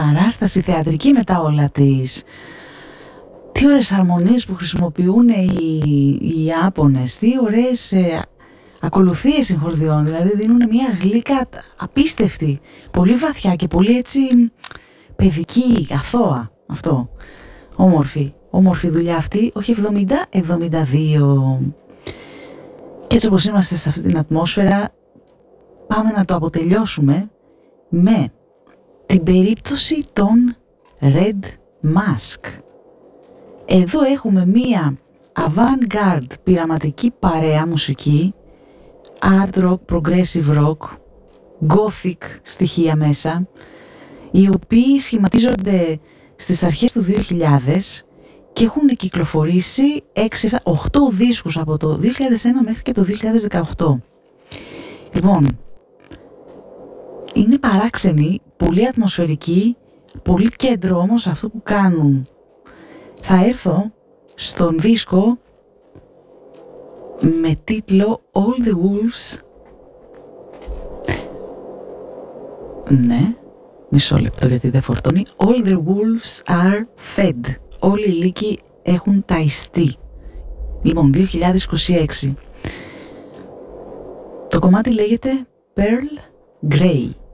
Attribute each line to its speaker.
Speaker 1: παράσταση θεατρική μετά όλα της. Τι ωραίες αρμονίες που χρησιμοποιούν οι Ιάπωνες, τι ωραίες ακολουθίες συγχορδιών, δηλαδή δίνουν μια γλύκα απίστευτη, πολύ βαθιά και πολύ έτσι παιδική, αθώα, αυτό, όμορφη δουλειά αυτή, όχι 70-72. Και έτσι όπως είμαστε σε αυτή την ατμόσφαιρα, πάμε να το αποτελειώσουμε με την περίπτωση των Red Mask. Εδώ έχουμε μία avant-garde πειραματική παρέα μουσική, art rock, progressive rock, gothic στοιχεία μέσα, οι οποίοι σχηματίζονται στις αρχές του 2000 και έχουν κυκλοφορήσει 8 δίσκους από το 2001 μέχρι και το 2018. Λοιπόν, είναι παράξενοι, πολύ ατμοσφαιρικοί, πολύ κέντρο όμως αυτό που κάνουν. Θα έρθω στον δίσκο με τίτλο All the Wolves. Ναι, μισό λεπτό γιατί δεν φορτώνει. All the wolves are fed. Όλοι οι λύκοι έχουν ταϊστεί. Λοιπόν, 2026. Το κομμάτι λέγεται Pearl Grey.